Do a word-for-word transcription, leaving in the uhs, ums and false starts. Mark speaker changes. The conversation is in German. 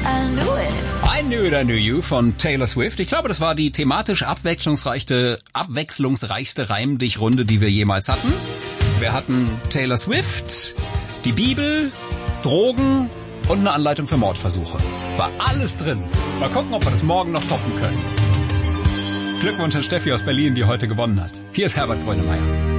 Speaker 1: I knew it.
Speaker 2: I Knew It, I Knew You von Taylor Swift. Ich glaube, das war die thematisch abwechslungsreichste, abwechslungsreichste Reimdich-Runde, die wir jemals hatten. Wir hatten Taylor Swift, die Bibel, Drogen und eine Anleitung für Mordversuche. War alles drin. Mal gucken, ob wir das morgen noch toppen können. Glückwunsch an Steffi aus Berlin, die heute gewonnen hat. Hier ist Herbert Grönemeyer.